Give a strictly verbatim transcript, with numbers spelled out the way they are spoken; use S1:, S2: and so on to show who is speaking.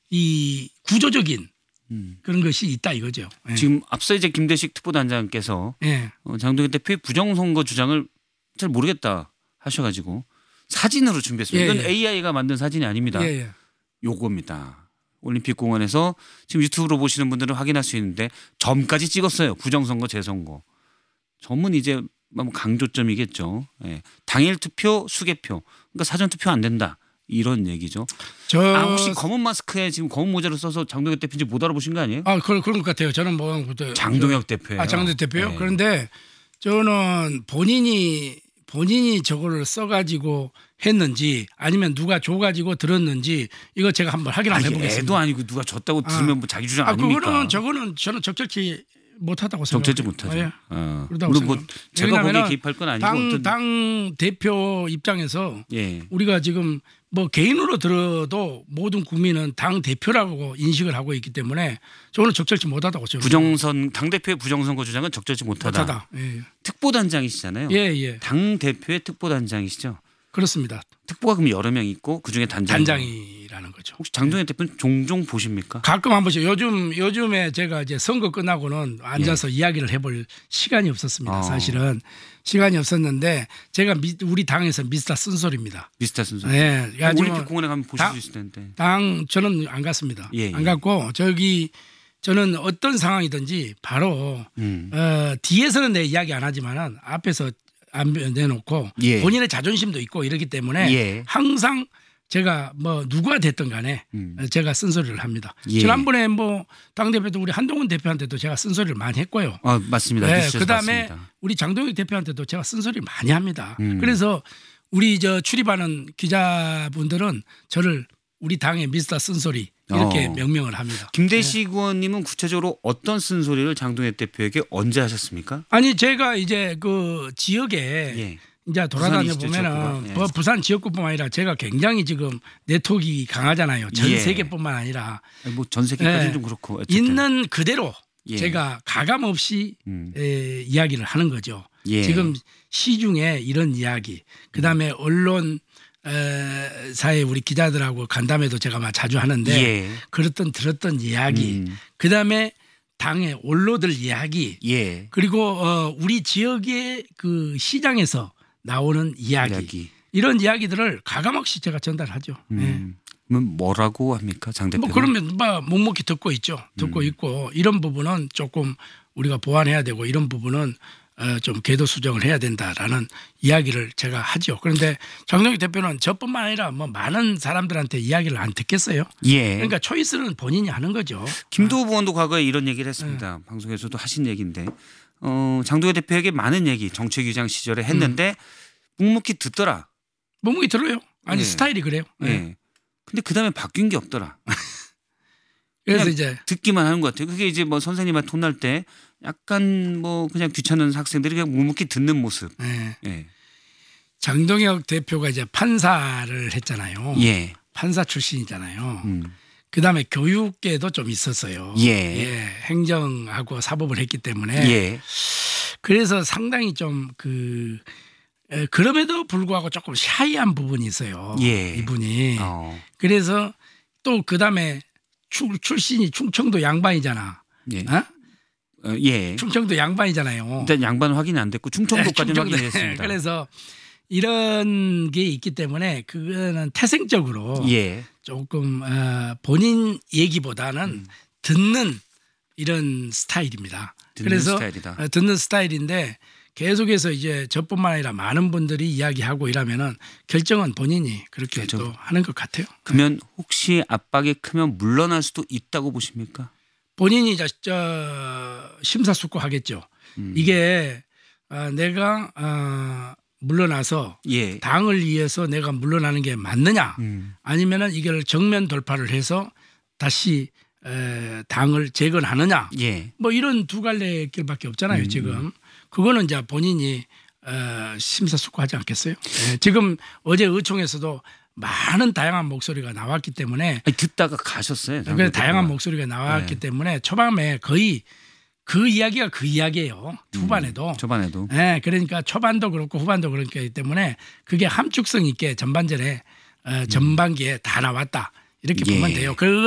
S1: 이 구조적인
S2: 음.
S1: 그런 것이 있다 이거죠. 예.
S2: 지금 앞서 이제 김대식 특보단장께서
S1: 예.
S2: 어, 장동혁 대표의 부정선거 주장을 잘 모르겠다 하셔가지고 사진으로 준비했습니다.
S1: 예,
S2: 이건
S1: 예.
S2: 에이아이가 만든 사진이 아닙니다.
S1: 예, 예.
S2: 요겁니다. 올림픽공원에서 지금 유튜브로 보시는 분들은 확인할 수 있는데 점까지 찍었어요. 부정선거 재선거. 점은 이제 뭐 강조점이겠죠. 예. 당일 투표 수개표. 그러니까 사전 투표 안 된다. 이런 얘기죠.
S1: 저
S2: 아 혹시 검은 마스크에 지금 검은 모자를 써서 장동혁 대표인지 못 알아보신 거 아니에요?
S1: 아 그런 그런 것 같아요. 저는 뭐 그때
S2: 장동혁 대표예요.
S1: 아 장동혁 대표요.
S2: 네.
S1: 그런데 저는 본인이 본인이 저거를 써가지고 했는지 아니면 누가 줘가지고 들었는지 이거 제가 한번 확인 한번
S2: 아니,
S1: 해보겠습니다.
S2: 애도 아니고 누가 줬다고
S1: 아.
S2: 들으면 뭐 자기 주장
S1: 아
S2: 아닙니까?
S1: 그거는 저거는 저는 적절치 못하다고 생각해요.
S2: 적절치 못하죠.
S1: 예.
S2: 어.
S1: 그렇다고
S2: 물론 뭐
S1: 생각합니다.
S2: 제가 거기에
S1: 왜냐하면은
S2: 개입할 건 아니고
S1: 당,
S2: 어떤
S1: 당 대표 입장에서
S2: 예.
S1: 우리가 지금 뭐 개인으로 들어도 모든 국민은 당 대표라고 인식을 하고 있기 때문에 저는 적절치 못하다고 저는
S2: 부정선 당 대표의 부정선거 주장은 적절치 못하다.
S1: 못하다. 예,
S2: 특보단장이시잖아요.
S1: 예, 예.
S2: 당 대표의 특보단장이시죠.
S1: 그렇습니다.
S2: 특보가 그럼 여러 명 있고 그 중에 단장.
S1: 단장이라는 거죠.
S2: 혹시 장동혁 대표는 종종 보십니까?
S1: 가끔 한 번씩 요즘 요즘에 제가 이제 선거 끝나고는 앉아서 이야기를 해볼 시간이 없었습니다.
S2: 어.
S1: 사실은 시간이 없었는데 제가 미, 우리 당에서 미스터 쓴소리입니다.
S2: 미스터 순서.
S1: 네,
S2: 올림픽 공원에 가면 보실
S1: 당-
S2: 수 있을 텐데.
S1: 당 저는 안 갔습니다.
S2: 예, 예.
S1: 안 갔고 저기 저는 어떤 상황이든지 바로
S2: 음.
S1: 어, 뒤에서는 내 이야기 안 하지만은 앞에서 안 내놓고
S2: 예.
S1: 본인의 자존심도 있고 이러기 때문에
S2: 예.
S1: 항상 제가 뭐 누가 됐든 간에
S2: 음.
S1: 제가 쓴소리를 합니다.
S2: 예.
S1: 지난번에 뭐 당대표도 우리 한동훈 대표한테도 제가 쓴소리를 많이 했고요.
S2: 아 맞습니다.
S1: 네,
S2: 뉴스에서
S1: 그다음에
S2: 봤습니다.
S1: 우리 장동혁 대표한테도 제가 쓴소리 많이 합니다.
S2: 음.
S1: 그래서 우리 저 출입하는 기자분들은 저를 우리 당의 미스터 쓴소리 이렇게
S2: 어.
S1: 명명을 합니다.
S2: 김대식 의원님은 구체적으로 어떤 쓴소리를 장동혁 대표에게 언제 하셨습니까?
S1: 아니 제가 이제 그 지역에
S2: 예.
S1: 이제 돌아다녀
S2: 부산이시죠,
S1: 보면은
S2: 지역구가. 예.
S1: 뭐 부산 지역구뿐만 아니라 제가 굉장히 지금 네트워크가 강하잖아요. 전
S2: 예.
S1: 세계뿐만 아니라
S2: 뭐 전 세계까지는
S1: 예.
S2: 좀 그렇고 어쨌든.
S1: 있는 그대로
S2: 예.
S1: 제가 가감 없이
S2: 음.
S1: 에, 이야기를 하는 거죠.
S2: 예.
S1: 지금 시중에 이런 이야기, 그다음에 언론 에, 사회 우리 기자들하고 간담회도 제가 막 자주 하는데
S2: 예.
S1: 그랬던 들었던 이야기,
S2: 음.
S1: 그다음에 당의 원로들 이야기,
S2: 예.
S1: 그리고 어, 우리 지역의 그 시장에서 나오는 이야기,
S2: 이야기.
S1: 이런 이야기들을 가감없이 제가 전달하죠. 네.
S2: 음. 그럼 뭐라고 합니까, 장 대표?
S1: 뭐 그러면 뭐 묵묵히 듣고 있죠. 듣고
S2: 음.
S1: 있고 이런 부분은 조금 우리가 보완해야 되고 이런 부분은 어, 좀 궤도 수정을 해야 된다라는 이야기를 제가 하죠. 그런데 장동혁 대표는 저뿐만 아니라 뭐 많은 사람들한테 이야기를 안 듣겠어요.
S2: 예.
S1: 그러니까 초이스는 본인이 하는 거죠.
S2: 김도우 의원도 과거에 이런 얘기를
S1: 네.
S2: 했습니다. 방송에서도 하신 얘기인데 어, 장동혁 대표에게 많은 얘기 정책위장 시절에 했는데 묵묵히 듣더라.
S1: 묵묵히 들어요. 아니
S2: 예.
S1: 스타일이 그래요.
S2: 예.
S1: 네.
S2: 근데 그 다음에 바뀐 게 없더라.
S1: 그래서
S2: 그냥
S1: 이제
S2: 듣기만 하는 것 같아요. 그게 이제 뭐 선생님한테 혼날 때 약간 뭐 그냥 귀찮은 학생들이 그냥 묵묵히 듣는 모습.
S1: 예.
S2: 예.
S1: 장동혁 대표가 이제 판사를 했잖아요.
S2: 예.
S1: 판사 출신이잖아요.
S2: 음.
S1: 그다음에 교육계도 좀 있었어요.
S2: 예.
S1: 행정하고 사법을 했기 때문에
S2: 예.
S1: 그래서 상당히 좀 그 그럼에도 불구하고 조금 샤이한 부분이 있어요.
S2: 예.
S1: 이분이.
S2: 어.
S1: 그래서 또 그다음에 출, 출신이 충청도 양반이잖아.
S2: 예.
S1: 어?
S2: 어, 예.
S1: 충청도 양반이잖아요.
S2: 일단 양반 확인이 안 됐고 충청도까지는
S1: 충청도.
S2: 확인했습니다.
S1: 그래서 이런 게 있기 때문에 그거는 태생적으로
S2: 예.
S1: 조금 어, 본인 얘기보다는
S2: 음.
S1: 듣는 이런 스타일입니다.
S2: 듣는
S1: 그래서
S2: 스타일이다.
S1: 어, 듣는 스타일인데 계속해서 이제 저뿐만 아니라 많은 분들이 이야기하고 이러면은 결정은 본인이 그렇게
S2: 결정.
S1: 또 하는 것 같아요.
S2: 그러면 혹시 압박이 크면 물러날 수도 있다고 보십니까?
S1: 본인이 저, 저 심사숙고하겠죠.
S2: 음.
S1: 이게 어, 내가 어, 물러나서
S2: 예.
S1: 당을 위해서 내가 물러나는 게 맞느냐,
S2: 음.
S1: 아니면은 이걸 정면 돌파를 해서 다시 에, 당을 재건하느냐,
S2: 예.
S1: 뭐 이런 두 갈래 길밖에 없잖아요.
S2: 음.
S1: 지금 그거는 이제 본인이 어, 심사숙고하지 않겠어요? 예, 지금 어제 의총에서도 많은 다양한 목소리가 나왔기 때문에
S2: 아니, 듣다가 가셨어요.
S1: 그래서 다양한 목소리가 나왔기
S2: 네.
S1: 때문에 초반에 거의 그 이야기가 그 이야기예요. 후반에도.
S2: 음, 초반에도.
S1: 네, 그러니까 초반도 그렇고 후반도 그렇기 때문에 그게 함축성 있게 전반전에 어, 전반기에 다 나왔다 이렇게
S2: 예.
S1: 보면 돼요. 그